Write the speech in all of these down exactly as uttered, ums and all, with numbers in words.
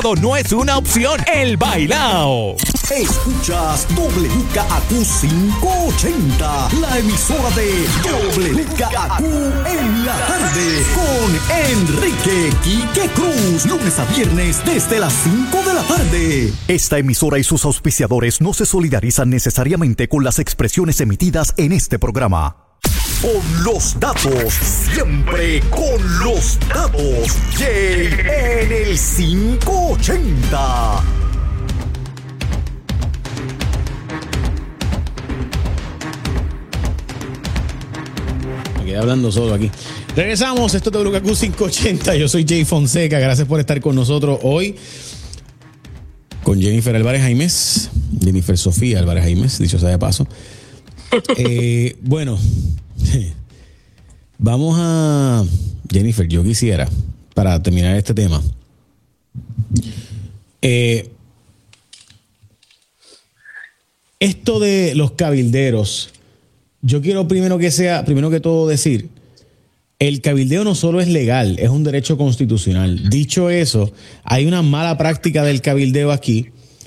No es una opción, el bailao. Escuchas W K A Q quinientos ochenta, la emisora de W K A Q en la tarde, con Enrique Quique Cruz, lunes a viernes desde las cinco de la tarde. Esta emisora y sus auspiciadores no se solidarizan necesariamente con las expresiones emitidas en este programa. Con los datos, siempre con los datos. Jay en el quinientos ochenta. Me quedé hablando solo aquí. Regresamos, esto es W K A Q quinientos ochenta. Yo soy Jay Fonseca. Gracias por estar con nosotros hoy. Con Jennifer Álvarez Jaimes. Jennifer Sofía Álvarez Jaimes, dicho sea de paso. Eh, bueno, vamos a... Jennifer, yo quisiera, para terminar este tema, eh, esto de los cabilderos, yo quiero primero que sea, primero que todo decir, el cabildeo no solo es legal, es un derecho constitucional. Dicho eso, hay una mala práctica del cabildeo aquí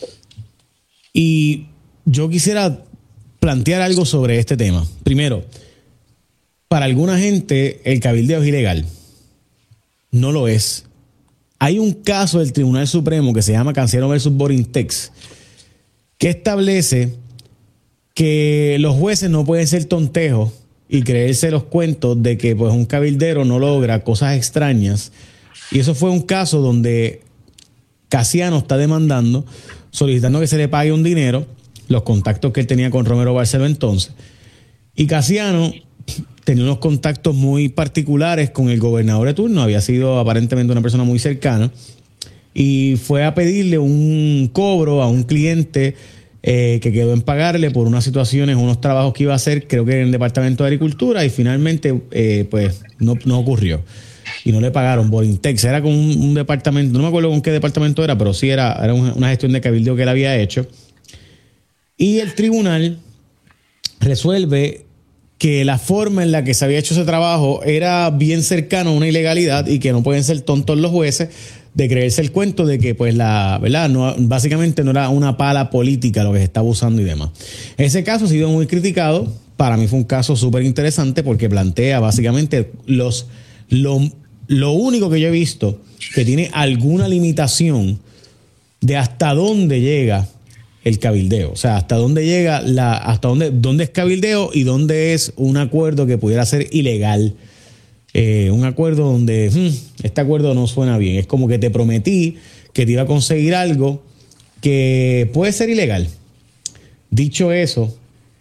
y yo quisiera plantear algo sobre este tema. Primero, para alguna gente el cabildeo es ilegal. No lo es. Hay un caso del Tribunal Supremo que se llama Canciano versus Borintex que establece que los jueces no pueden ser tontejos y creerse los cuentos de que pues un cabildero no logra cosas extrañas. Y eso fue un caso donde Casiano está demandando, solicitando que se le pague un dinero, los contactos que él tenía con Romero Barceló entonces. Y Casiano tenía unos contactos muy particulares con el gobernador de turno, había sido aparentemente una persona muy cercana, y fue a pedirle un cobro a un cliente eh, que quedó en pagarle por unas situaciones, unos trabajos que iba a hacer, creo que en el Departamento de Agricultura, y finalmente eh, pues no, no ocurrió. Y no le pagaron. Borintex era con un, un departamento, no me acuerdo con qué departamento era, pero sí era, era una gestión de cabildeo que él había hecho. Y el tribunal resuelve que la forma en la que se había hecho ese trabajo era bien cercano a una ilegalidad y que no pueden ser tontos los jueces de creerse el cuento de que pues la verdad no, básicamente no era una pala política lo que se estaba usando y demás. Ese caso ha sido muy criticado. Para mí fue un caso súper interesante porque plantea básicamente los lo, lo único que yo he visto que tiene alguna limitación de hasta dónde llega el cabildeo, o sea, hasta dónde llega la, hasta dónde, dónde es cabildeo y dónde es un acuerdo que pudiera ser ilegal. Eh, un acuerdo donde hmm, este acuerdo no suena bien. Es como que te prometí que te iba a conseguir algo que puede ser ilegal. Dicho eso,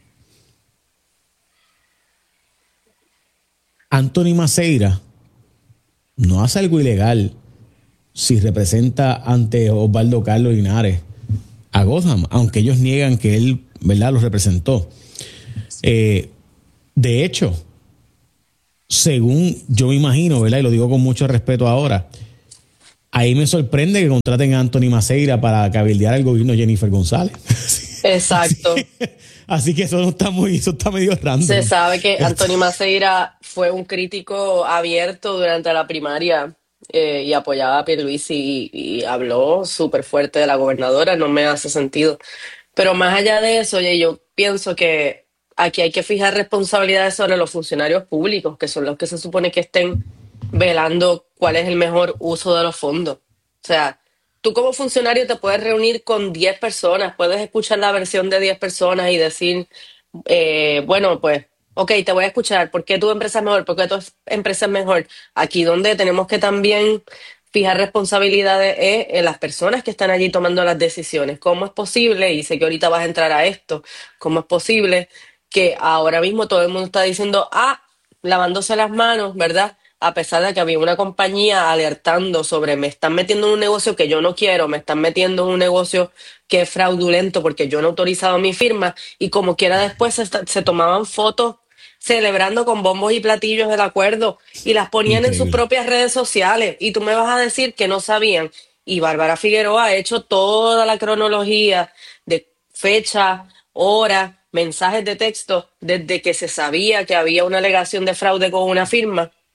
Anthony Maceira no hace algo ilegal si representa ante Osvaldo Carlos Linares a Gotham, aunque ellos niegan que él, ¿verdad?, los representó. Eh, de hecho, según yo me imagino, ¿verdad?, y lo digo con mucho respeto ahora, ahí me sorprende que contraten a Anthony Maceira para cabildear al gobierno de Jennifer González. Exacto. Así que, así que eso no está muy, eso está medio random. Se sabe que Anthony Maceira fue un crítico abierto durante la primaria eh, y apoyaba a Pierluisi y, y habló súper fuerte de la gobernadora. No me hace sentido. Pero más allá de eso, oye, yo pienso que aquí hay que fijar responsabilidades sobre los funcionarios públicos, que son los que se supone que estén velando cuál es el mejor uso de los fondos. O sea, tú como funcionario te puedes reunir con diez personas, puedes escuchar la versión de diez personas y decir, eh, bueno, pues, ok, te voy a escuchar. ¿Por qué tu empresa es mejor? ¿Por qué tu empresa es mejor? Aquí donde tenemos que también fijar responsabilidades es en las personas que están allí tomando las decisiones. ¿Cómo es posible? Y sé que ahorita vas a entrar a esto. ¿Cómo es posible que ahora mismo todo el mundo está diciendo, ah, lavándose las manos, ¿verdad? A pesar de que había una compañía alertando sobre me están metiendo en un negocio que yo no quiero, me están metiendo en un negocio que es fraudulento porque yo no he autorizado mi firma, y como quiera después se, se tomaban fotos celebrando con bombos y platillos el acuerdo y las ponían Increíble. En sus propias redes sociales, y tú me vas a decir que no sabían. Y Bárbara Figueroa ha hecho toda la cronología de fecha, hora, mensajes de texto desde que se sabía que había una alegación de fraude con una firma.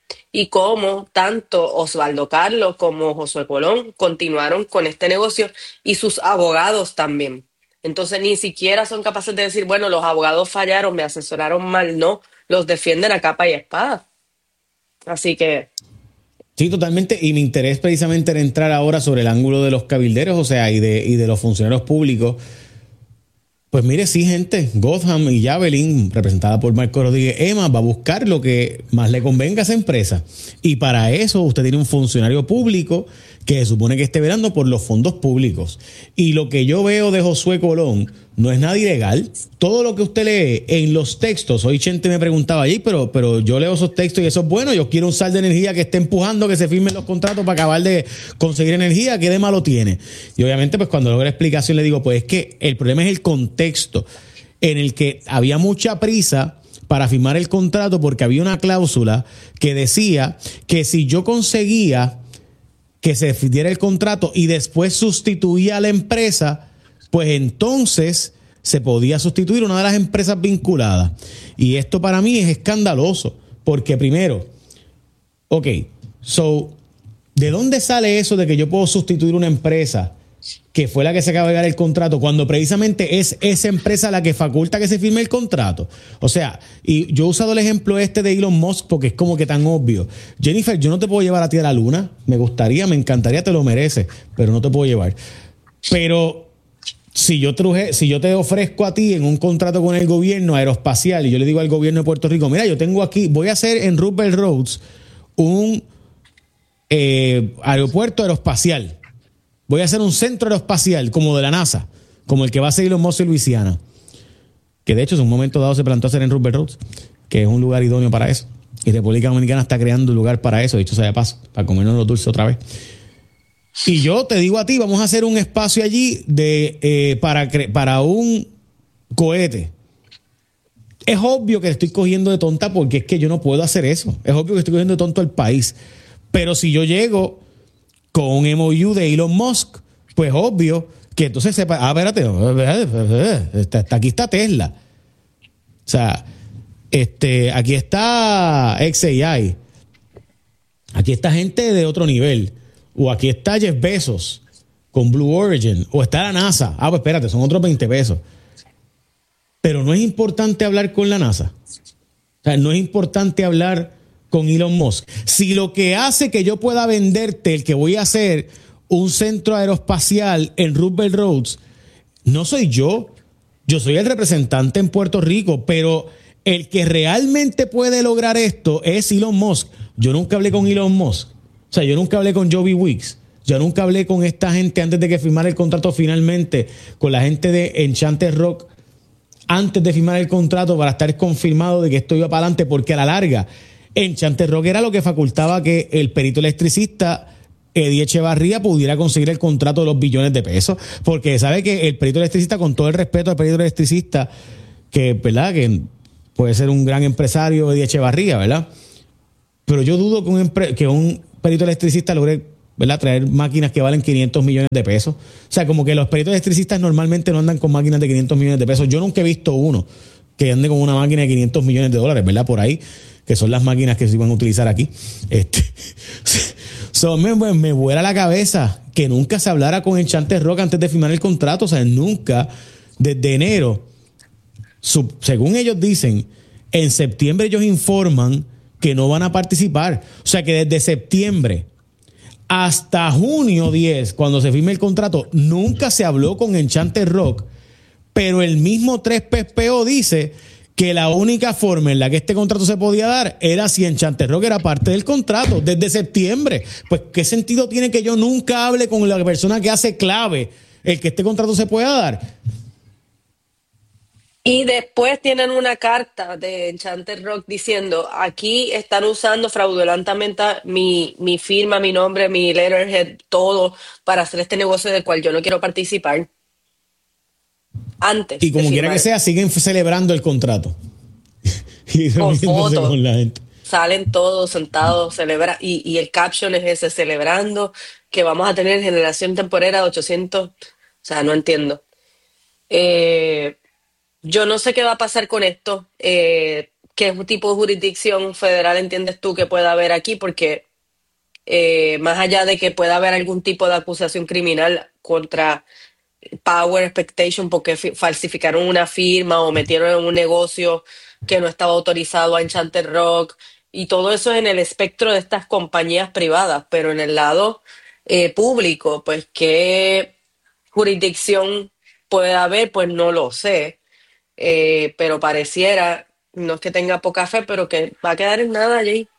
y cómo tanto Osvaldo Carlos como Josué Colón continuaron con este negocio y sus abogados también. Entonces ni siquiera son capaces de decir, bueno, los abogados fallaron, me asesoraron mal. No, los defienden a capa y espada. Así que... Sí, totalmente. Y mi interés precisamente era entrar ahora sobre el ángulo de los cabilderos, o sea, y de, y de los funcionarios públicos. Pues mire, sí, gente, Gotham y Javelin, representada por Marco Rodríguez Emma, va a buscar lo que más le convenga a esa empresa. Y para eso usted tiene un funcionario público que se supone que esté velando por los fondos públicos. Y lo que yo veo de Josué Colón no es nada ilegal. Todo lo que usted lee en los textos, hoy Chente me preguntaba allí, pero, pero yo leo esos textos y eso es bueno. Yo quiero un sal de energía que esté empujando que se firmen los contratos para acabar de conseguir energía. ¿Qué de malo tiene? Y obviamente, pues cuando logro la explicación le digo, pues es que el problema es el contexto en el que había mucha prisa para firmar el contrato porque había una cláusula que decía que si yo conseguía que se diera el contrato y después sustituía a la empresa, pues entonces se podía sustituir una de las empresas vinculadas. Y esto para mí es escandaloso, porque primero, ok, so, ¿de dónde sale eso de que yo puedo sustituir una empresa que fue la que se acaba de dar el contrato cuando precisamente es esa empresa la que faculta que se firme el contrato? O sea, y yo he usado el ejemplo este de Elon Musk porque es como que tan obvio. Jennifer, yo no te puedo llevar a ti a la luna. Me gustaría, me encantaría, te lo mereces, pero no te puedo llevar. Pero si yo, truje, si yo te ofrezco a ti en un contrato con el gobierno aeroespacial y yo le digo al gobierno de Puerto Rico, mira, yo tengo aquí, voy a hacer en Roosevelt Roads un eh, aeropuerto aeroespacial. Voy a hacer un centro aeroespacial como de la NASA, como el que va a ser Elon Musk en Luisiana. Que de hecho en un momento dado se plantó a hacer en Roosevelt Roads, que es un lugar idóneo para eso. Y República Dominicana está creando un lugar para eso, dicho sea de paso, para comernos los dulces otra vez. Y yo te digo a ti, vamos a hacer un espacio allí de eh, para, para un cohete. Es obvio que estoy cogiendo de tonta porque es que yo no puedo hacer eso. Es obvio que estoy cogiendo de tonto al país. Pero si yo llego con un M O U de Elon Musk, pues obvio que entonces sepa, ah, espérate, aquí está Tesla. O sea, este, aquí está X A I. Aquí está gente de otro nivel. O aquí está Jeff Bezos con Blue Origin. O está la NASA. Ah, pues espérate, son otros veinte pesos. Pero no es importante hablar con la NASA. O sea, no es importante hablar con Elon Musk. Si lo que hace que yo pueda venderte el que voy a hacer un centro aeroespacial en Roosevelt Roads, no soy yo. Yo soy el representante en Puerto Rico, pero el que realmente puede lograr esto es Elon Musk. Yo nunca hablé con Elon Musk. O sea, yo nunca hablé con Joby Wicks. Yo nunca hablé con esta gente antes de que firmara el contrato finalmente, con la gente de Enchanted Rock, antes de firmar el contrato para estar confirmado de que esto iba para adelante, porque a la larga Enchanted Rock era lo que facultaba que el perito electricista Eddie Echevarría pudiera conseguir el contrato de los billones de pesos, porque sabe que el perito electricista, con todo el respeto al perito electricista, que, ¿verdad?, que puede ser un gran empresario, Eddie Echevarría, ¿verdad? Pero yo dudo que un, empre- que un perito electricista logre, ¿verdad?, traer máquinas que valen quinientos millones de pesos. O sea, como que los peritos electricistas normalmente no andan con máquinas de quinientos millones de pesos. Yo nunca he visto uno que ande con una máquina de quinientos millones de dólares, ¿verdad? Por ahí, que son las máquinas que se iban a utilizar aquí. Este, so, me, me vuela la cabeza que nunca se hablara con Enchanted Rock antes de firmar el contrato. O sea, nunca, desde enero, sub, según ellos dicen, en septiembre ellos informan que no van a participar. O sea, que desde septiembre hasta junio diez, cuando se firme el contrato, nunca se habló con Enchanted Rock, pero el mismo tres P P O dice que la única forma en la que este contrato se podía dar era si Enchanted Rock era parte del contrato desde septiembre. Pues, ¿qué sentido tiene que yo nunca hable con la persona que hace clave el que este contrato se pueda dar? Y después tienen una carta de Enchanted Rock diciendo, aquí están usando fraudulentamente mi, mi firma, mi nombre, mi letterhead, todo para hacer este negocio del cual yo no quiero participar. Antes y como de quiera que sea, siguen celebrando el contrato. Y con fotos, con la gente. Salen todos sentados, celebra y, y el caption es ese, celebrando que vamos a tener generación temporera de ochocientos. O sea, no entiendo. Eh... Yo no sé qué va a pasar con esto. Eh, qué tipo de jurisdicción federal entiendes tú que pueda haber aquí, porque eh, más allá de que pueda haber algún tipo de acusación criminal contra Power Expectation porque fi- falsificaron una firma o metieron en un negocio que no estaba autorizado a Enchanted Rock, y todo eso es en el espectro de estas compañías privadas, pero en el lado eh, público, pues qué jurisdicción puede haber, pues no lo sé. Eh, pero pareciera, no es que tenga poca fe, pero que va a quedar en nada allí.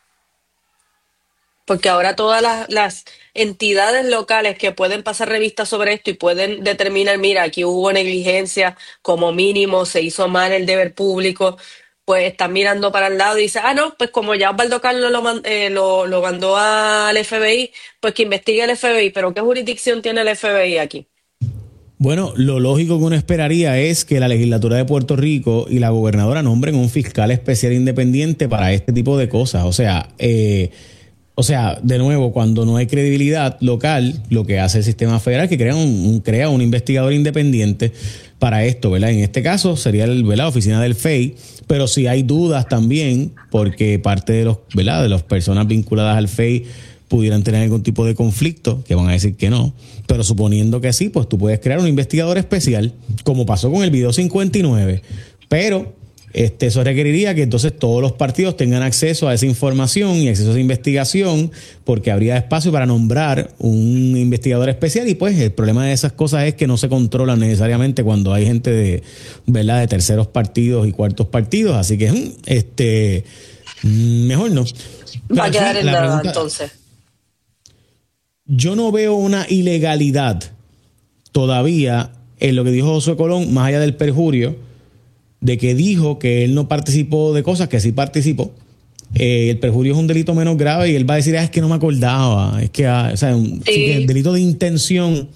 Porque ahora todas las, las entidades locales que pueden pasar revistas sobre esto y pueden determinar, mira, aquí hubo negligencia, como mínimo se hizo mal el deber público, pues están mirando para el lado y dicen, ah, no, pues como ya Osvaldo Carlos lo, man- eh, lo, lo mandó al F B I, pues que investigue el F B I. Pero ¿qué jurisdicción tiene el F B I aquí? Bueno, lo lógico que uno esperaría es que la legislatura de Puerto Rico y la gobernadora nombren un fiscal especial independiente para este tipo de cosas. O sea, eh, o sea, de nuevo, cuando no hay credibilidad local, lo que hace el sistema federal es que crea un, un- crea un investigador independiente para esto, ¿verdad? En este caso sería el, ¿verdad? La oficina del F E I, pero si hay dudas también, porque parte de los, ¿verdad? De las personas vinculadas al F E I pudieran tener algún tipo de conflicto, que van a decir que no, pero suponiendo que sí, pues tú puedes crear un investigador especial, como pasó con el video cincuenta y nueve, pero este, eso requeriría que entonces todos los partidos tengan acceso a esa información y acceso a esa investigación, porque habría espacio para nombrar un investigador especial, y pues el problema de esas cosas es que no se controlan necesariamente cuando hay gente de, ¿verdad? De terceros partidos y cuartos partidos, así que mm, este mejor no. Va a Pero quedar sí, en la nada, pregunta- entonces. Yo no veo una ilegalidad todavía en lo que dijo Josué Colón, más allá del perjurio, de que dijo que él no participó de cosas que sí participó. Eh, el perjurio es un delito menos grave y él va a decir, ah, es que no me acordaba, es que, ah, o sea, un Sí. sí que el delito de intención.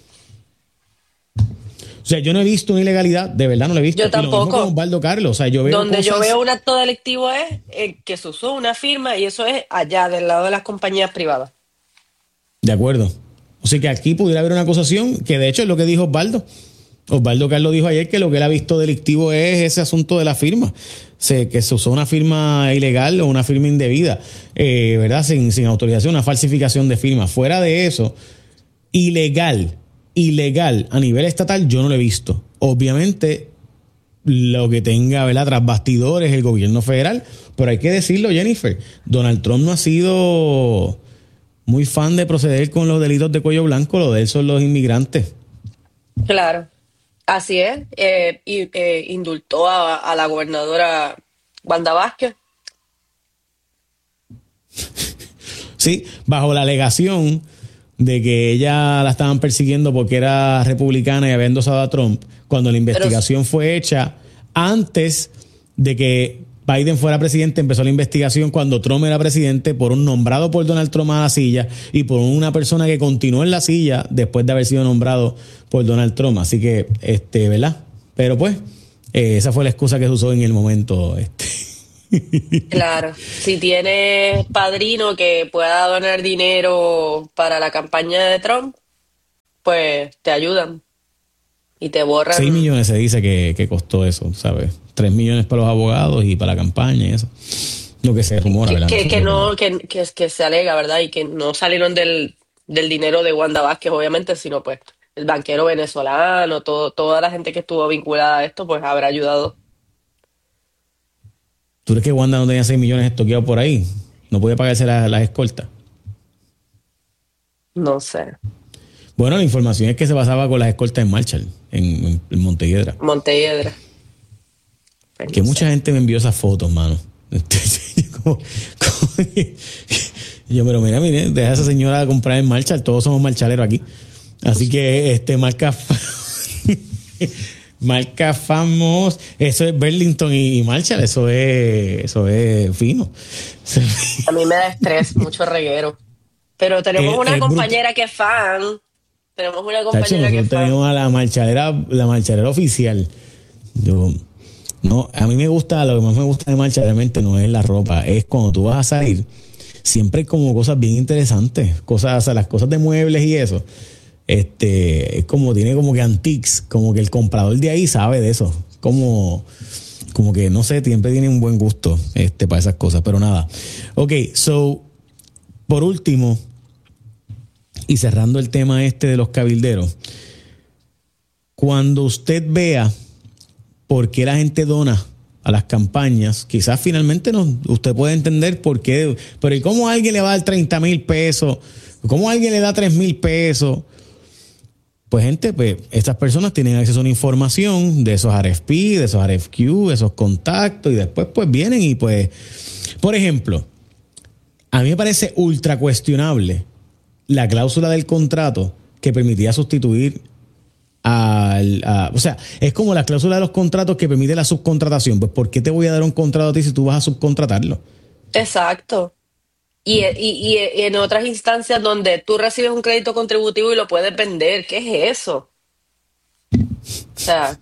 O sea, yo no he visto una ilegalidad, de verdad no lo he visto. Yo Y lo mismo tampoco. con Osvaldo Carlos, o sea, yo veo Donde yo cosas- veo un acto delictivo es eh, que se usó una firma, y eso es allá, del lado de las compañías privadas. De acuerdo. O sea que aquí pudiera haber una acusación, que de hecho es lo que dijo Osvaldo. Osvaldo Carlos dijo ayer que lo que él ha visto delictivo es ese asunto de la firma. Se, que se usó una firma ilegal o una firma indebida, eh, ¿verdad? Sin, sin autorización, una falsificación de firma. Fuera de eso, ilegal, ilegal a nivel estatal yo no lo he visto. Obviamente, lo que tenga, ¿verdad?, tras bastidores el gobierno federal, pero hay que decirlo, Jennifer, Donald Trump no ha sido muy fan de proceder con los delitos de cuello blanco, lo de él son los inmigrantes. Claro, así es. Eh, y eh, indultó a, a la gobernadora Wanda Vázquez. Sí, bajo la alegación de que ella la estaban persiguiendo porque era republicana y había endosado a Trump, cuando la investigación fue hecha antes de que Biden fuera presidente. Empezó la investigación cuando Trump era presidente por un nombrado por Donald Trump a la silla y por una persona que continuó en la silla después de haber sido nombrado por Donald Trump. Así que, este, ¿verdad? Pero pues, eh, esa fue la excusa que se usó en el momento. Este. Claro, si tienes padrino que pueda donar dinero para la campaña de Trump, pues te ayudan y te borran. Seis millones se dice que, que costó eso, ¿sabes? Tres millones para los abogados y para la campaña y eso. Lo que se rumora, Que, ¿verdad? que, que no, que, que, que se alega, ¿verdad? Y que no salieron del, del dinero de Wanda Vázquez, obviamente, sino pues el banquero venezolano, todo, toda la gente que estuvo vinculada a esto, pues habrá ayudado. ¿Tú crees que Wanda no tenía seis millones estoqueados por ahí? ¿No podía pagarse las, las escoltas? No sé. Bueno, la información es que se basaba con las escoltas en Marshall, en, en, en Montelledra. Montelledra. Pues Que no mucha sé. gente me envió esas fotos, mano. Como- como- yo, pero mira, mire, deja a esa señora comprar en Marshall. Todos somos marchaleros aquí. Así que, este, marca... marca famosa. Eso es Burlington y, y Marshall. Eso es, eso es fino. A mí me da estrés, mucho reguero. Pero tenemos Es- una es compañera que es fan. Tenemos una Tacho, compañera que nosotros es fan. tenemos a la marchalera, la marchalera oficial. Yo, no, a mí me gusta, lo que más me gusta de marcha realmente no es la ropa, es cuando tú vas a salir, siempre hay como cosas bien interesantes, cosas, o sea, las cosas de muebles y eso. Este, es como, tiene como que antiques, como que el comprador de ahí sabe de eso. Como, como que, no sé, siempre tiene un buen gusto este, para esas cosas, pero nada. Ok, so, por último, y cerrando el tema este de los cabilderos, cuando usted vea por qué la gente dona a las campañas, quizás finalmente no, usted puede entender por qué, pero ¿y cómo alguien le va a dar treinta mil pesos? ¿Cómo alguien le da tres mil pesos? Pues gente, pues estas personas tienen acceso a una información de esos R F P, de esos R F Q, de esos contactos, y después pues vienen y pues, por ejemplo, a mí me parece ultra cuestionable la cláusula del contrato que permitía sustituir al, a, o sea, es como la cláusula de los contratos que permite la subcontratación. Pues ¿por qué te voy a dar un contrato a ti si tú vas a subcontratarlo? Exacto. Y, y, y en otras instancias donde tú recibes un crédito contributivo y lo puedes vender, ¿qué es eso? O sea.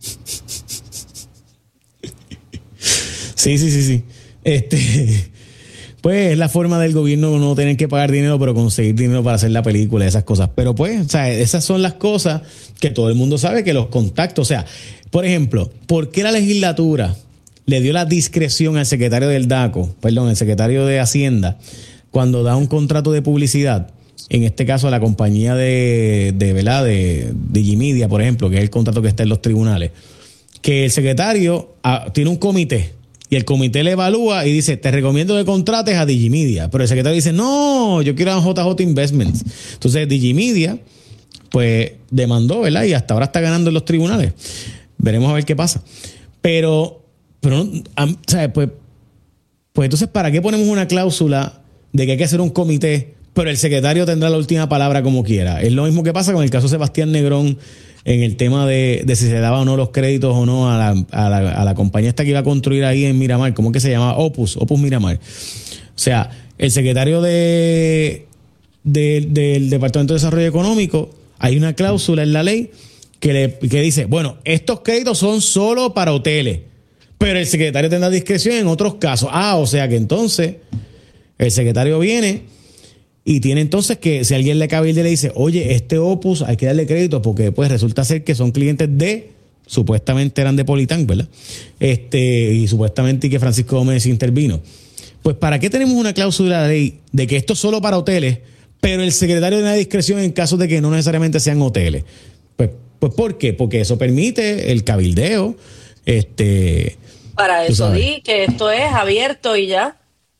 Sí, sí, sí, sí. Este, pues es la forma del gobierno no tener que pagar dinero, pero conseguir dinero para hacer la película, esas cosas. Pero pues, o sea, esas son las cosas que todo el mundo sabe, que los contactos, o sea, por ejemplo, ¿por qué la legislatura le dio la discreción al secretario del DACO, perdón, el secretario de Hacienda, cuando da un contrato de publicidad, en este caso a la compañía de, de, ¿verdad? de Digimedia, por ejemplo, que es el contrato que está en los tribunales, que el secretario ah, tiene un comité y el comité le evalúa y dice, te recomiendo que contrates a Digimedia, pero el secretario dice, no, yo quiero a J J Investments. Entonces Digimedia pues demandó, ¿verdad? Y hasta ahora está ganando en los tribunales. Veremos a ver qué pasa. Pero, pero ¿sabes? Pues, pues entonces, ¿para qué ponemos una cláusula de que hay que hacer un comité, pero el secretario tendrá la última palabra como quiera? Es lo mismo que pasa con el caso de Sebastián Negrón en el tema de, de si se daba o no los créditos o no a la, a la, a la compañía esta que iba a construir ahí en Miramar. ¿Cómo que se llama? Opus, Opus Miramar. O sea, el secretario de, de, del Departamento de Desarrollo Económico, hay una cláusula en la ley que, le, que dice, bueno, estos créditos son solo para hoteles, pero el secretario tendrá discreción en otros casos. Ah, o sea que entonces el secretario viene y tiene entonces que, si alguien le cabilde y le dice, oye, este Opus hay que darle crédito porque pues resulta ser que son clientes de, supuestamente eran de Politán, ¿verdad? Este, y supuestamente y que Francisco Gómez intervino. Pues ¿para qué tenemos una cláusula de ley de que esto es solo para hoteles, pero el secretario tiene discreción en caso de que no necesariamente sean hoteles? Pues, pues ¿por qué? Porque eso permite el cabildeo. Este, Para eso di que esto es abierto y ya.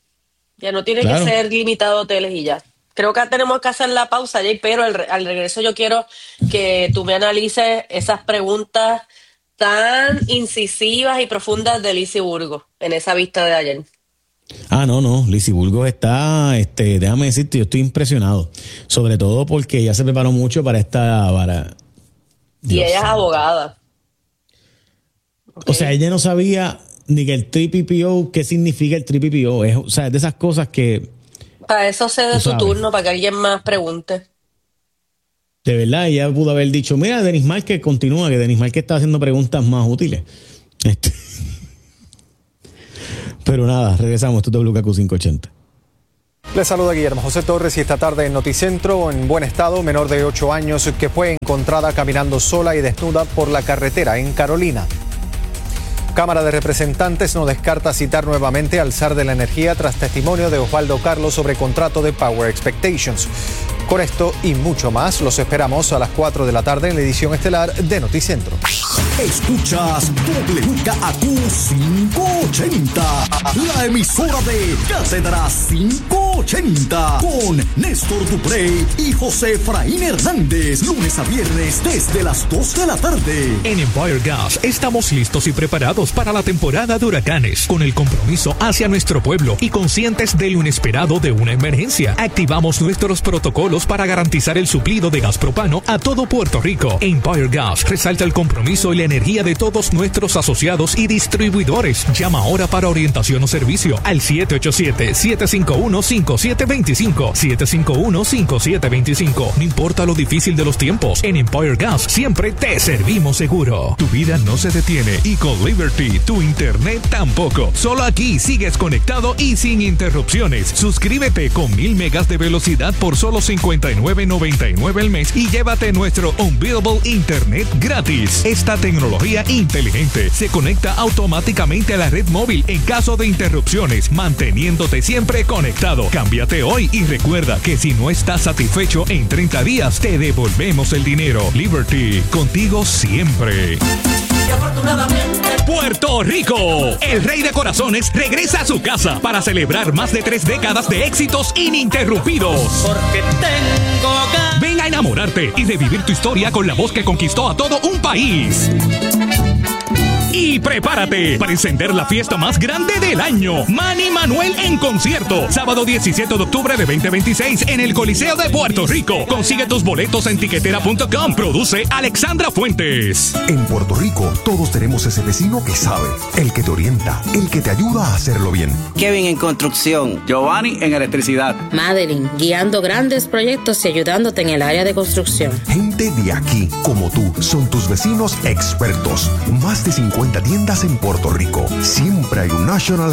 Ya no tiene claro que ser limitado a hoteles y ya. Creo que tenemos que hacer la pausa, Jay, pero al, al regreso yo quiero que tú me analices esas preguntas tan incisivas y profundas de Lizy Burgos en esa vista de ayer. Ah, no, no, Lizy Burgos está, este, déjame decirte, yo estoy impresionado, sobre todo porque ella se preparó mucho para esta, para... Dios. Y ella es abogada. Okay. O sea, ella no sabía ni que el tres P P O, qué significa el tres P P O, es, o sea, es de esas cosas que... Para eso cede su turno, para que alguien más pregunte. De verdad, ella pudo haber dicho, mira, Denis Márquez continúa, que Denis Márquez está haciendo preguntas más útiles. Este... Pero nada, regresamos. Esto es W K Q quinientos ochenta. Les saluda Guillermo José Torres y esta tarde en Noticentro, en buen estado, menor de ocho años que fue encontrada caminando sola y desnuda por la carretera en Carolina. Cámara de Representantes no descarta citar nuevamente al zar de la energía tras testimonio de Osvaldo Carlos sobre contrato de Power Expectations. Con esto y mucho más, los esperamos a las cuatro de la tarde en la edición estelar de Noticentro. Escuchas W K Q quinientos ochenta, la emisora de Cátedra quinientos ochenta, con Néstor Duprey y José Efraín Hernández, lunes a viernes desde las dos de la tarde. En Empire Gas estamos listos y preparados para la temporada de huracanes, con el compromiso hacia nuestro pueblo y conscientes de lo inesperado de una emergencia. Activamos nuestros protocolos para garantizar el suplido de gas propano a todo Puerto Rico. Empire Gas resalta el compromiso y la energía de todos nuestros asociados y distribuidores. Llama ahora para orientación o servicio al siete ocho siete, siete cinco uno, cinco cinco siete dos cinco, siete cinco uno, cinco siete dos cinco. No importa lo difícil de los tiempos, en Empire Gas siempre te servimos seguro. Tu vida no se detiene y con Liberty tu internet tampoco. Solo aquí sigues conectado y sin interrupciones. Suscríbete con mil megas de velocidad por solo cincuenta y nueve noventa y nueve al mes y llévate nuestro Unbeatable Internet gratis. Esta tecnología inteligente se conecta automáticamente a la red móvil en caso de interrupciones, manteniéndote siempre conectado. Cámbiate hoy y recuerda que si no estás satisfecho en treinta días, te devolvemos el dinero. Liberty, contigo siempre. Y afortunadamente Puerto Rico, el rey de corazones regresa a su casa para celebrar más de tres décadas de éxitos ininterrumpidos. porque tengo ganas. Ven a enamorarte y revivir tu historia con la voz que conquistó a todo un país. Y prepárate para encender la fiesta más grande del año. Manny Manuel en concierto. Sábado diecisiete de octubre de veinte veintiséis en el Coliseo de Puerto Rico. Consigue tus boletos en tiquetera punto com. Produce Alexandra Fuentes. En Puerto Rico, todos tenemos ese vecino que sabe, el que te orienta, el que te ayuda a hacerlo bien. Kevin en construcción. Giovanni en electricidad. Madeline, guiando grandes proyectos y ayudándote en el área de construcción. Gente de aquí, como tú, son tus vecinos expertos. Más de cincuenta tiendas en Puerto Rico. Siempre hay un National